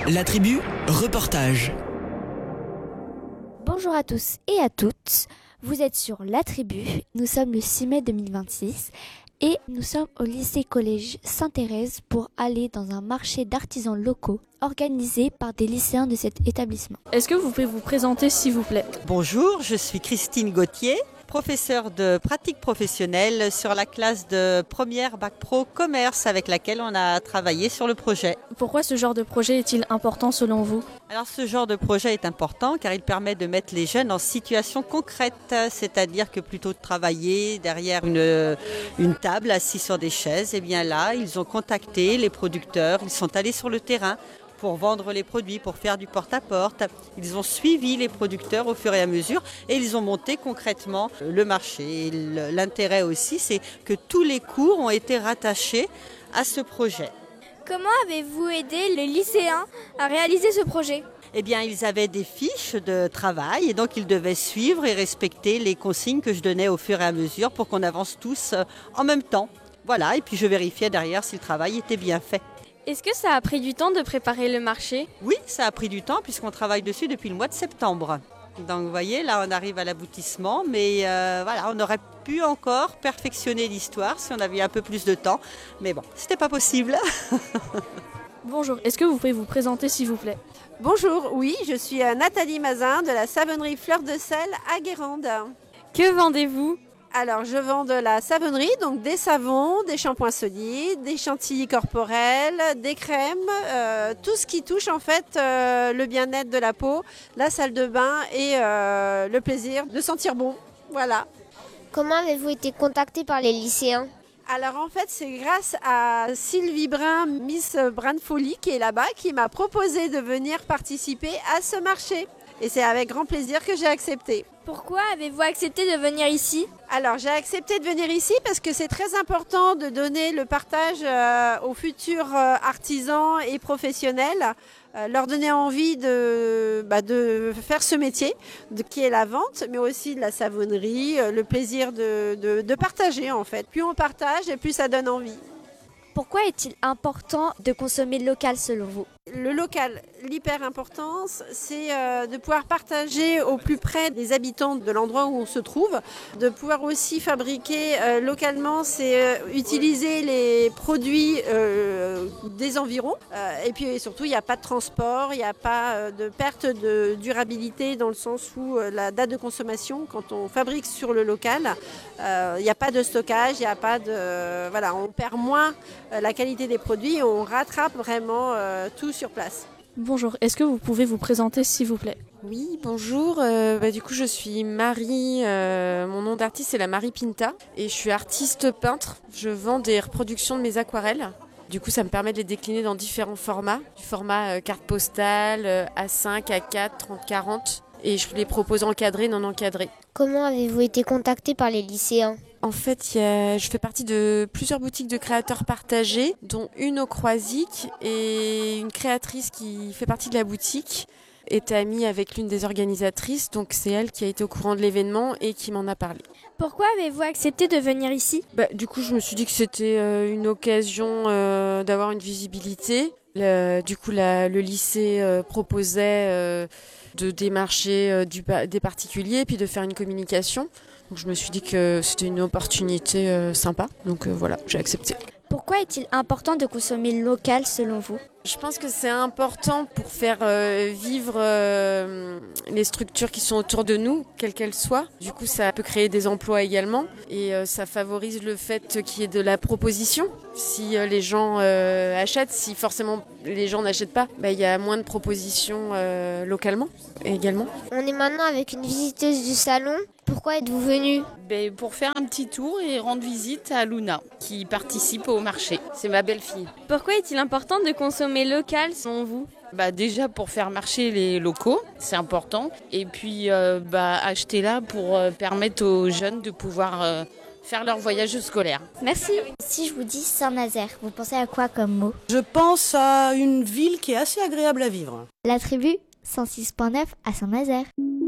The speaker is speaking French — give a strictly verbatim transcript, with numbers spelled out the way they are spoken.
La tribu, reportage. Bonjour à tous et à toutes, vous êtes sur La Tribu, nous sommes le six mai deux mille vingt-six et nous sommes au lycée-collège Sainte-Thérèse pour aller dans un marché d'artisans locaux organisé par des lycéens de cet établissement. Est-ce que vous pouvez vous présenter s'il vous plaît ? Bonjour, je suis Christine Gauthier, professeure de pratique professionnelle sur la classe de première Bac Pro Commerce avec laquelle on a travaillé sur le projet. Pourquoi ce genre de projet est-il important selon vous ? Alors ce genre de projet est important car il permet de mettre les jeunes en situation concrète, c'est-à-dire que plutôt de travailler derrière une, une table assis sur des chaises, et bien là ils ont contacté les producteurs, ils sont allés sur le terrain pour vendre les produits, pour faire du porte-à-porte. Ils ont suivi les producteurs au fur et à mesure et ils ont monté concrètement le marché. Et l'intérêt aussi, c'est que tous les cours ont été rattachés à ce projet. Comment avez-vous aidé les lycéens à réaliser ce projet ? Eh bien, ils avaient des fiches de travail et donc ils devaient suivre et respecter les consignes que je donnais au fur et à mesure pour qu'on avance tous en même temps. Voilà, et puis je vérifiais derrière si le travail était bien fait. Est-ce que ça a pris du temps de préparer le marché ? Oui, ça a pris du temps puisqu'on travaille dessus depuis le mois de septembre. Donc vous voyez, là on arrive à l'aboutissement, mais euh, voilà, on aurait pu encore perfectionner l'histoire si on avait eu un peu plus de temps. Mais bon, c'était pas possible. Bonjour, est-ce que vous pouvez vous présenter s'il vous plaît ? Bonjour, oui, je suis Nathalie Mazin de la savonnerie Fleur de Sel à Guérande. Que vendez-vous ? Alors, je vends de la savonnerie, donc des savons, des shampoings solides, des chantilly corporels, des crèmes, euh, tout ce qui touche en fait euh, le bien-être de la peau, la salle de bain et euh, le plaisir de sentir bon. Voilà. Comment avez-vous été contacté par les lycéens ? Alors en fait, c'est grâce à Sylvie Brun, Miss Brin de Folie, qui est là-bas, qui m'a proposé de venir participer à ce marché. Et c'est avec grand plaisir que j'ai accepté. Pourquoi avez-vous accepté de venir ici ? Alors j'ai accepté de venir ici parce que c'est très important de donner le partage euh, aux futurs euh, artisans et professionnels, euh, leur donner envie de, bah, de faire ce métier de, qui est la vente, mais aussi de la savonnerie, euh, le plaisir de, de, de partager en fait. Plus on partage et plus ça donne envie. Pourquoi est-il important de consommer local selon vous ? Le local, l'hyper importance, c'est euh, de pouvoir partager au plus près des habitants de l'endroit où on se trouve, de pouvoir aussi fabriquer euh, localement, c'est euh, utiliser les produits euh, des environs. Euh, et puis surtout, il n'y a pas de transport, il n'y a pas euh, de perte de durabilité dans le sens où euh, la date de consommation, quand on fabrique sur le local, euh, il n'y a pas de stockage, il n'y a pas de... Euh, voilà, on perd moins euh, la qualité des produits et on rattrape vraiment euh, tout sur place. Bonjour, est-ce que vous pouvez vous présenter s'il vous plaît ? Oui, bonjour. Euh, bah, du coup, je suis Marie. Euh, mon nom d'artiste, c'est la Marie Pinta. Et je suis artiste peintre. Je vends des reproductions de mes aquarelles. Du coup, ça me permet de les décliner dans différents formats. Du format euh, carte postale, euh, A cinq, A quatre, trente, quarante. Et je les propose encadrés, non encadrés. Comment avez-vous été contacté par les lycéens ? En fait, y a, je fais partie de plusieurs boutiques de créateurs partagés, dont une au Croisic, et une créatrice qui fait partie de la boutique est amie avec l'une des organisatrices, donc c'est elle qui a été au courant de l'événement et qui m'en a parlé. Pourquoi avez-vous accepté de venir ici ? Bah, du coup, je me suis dit que c'était euh, une occasion euh, d'avoir une visibilité. Le, du coup, la, le lycée euh, proposait euh, de démarcher euh, du, des particuliers, puis de faire une communication. Donc je me suis dit que c'était une opportunité euh, sympa, donc euh, voilà, j'ai accepté. Pourquoi est-il important de consommer local selon vous ? Je pense que c'est important pour faire euh, vivre euh, les structures qui sont autour de nous, quelles qu'elles soient. Du coup, ça peut créer des emplois également et euh, ça favorise le fait qu'il y ait de la proposition. Si euh, les gens euh, achètent, si forcément les gens n'achètent pas, bah, il y a moins de propositions euh, localement également. On est maintenant avec une visiteuse du salon. Pourquoi êtes-vous venue ? Ben, pour faire un petit tour et rendre visite à Luna, qui participe au marché. C'est ma belle-fille. Pourquoi est-il important de consommer local selon vous ? Bah, déjà pour faire marcher les locaux, c'est important. Et puis euh, bah, acheter là pour euh, permettre aux jeunes de pouvoir euh, faire leur voyage scolaire. Merci. Si je vous dis Saint-Nazaire, vous pensez à quoi comme mot ? Je pense à une ville qui est assez agréable à vivre. La tribu cent six point neuf à Saint-Nazaire.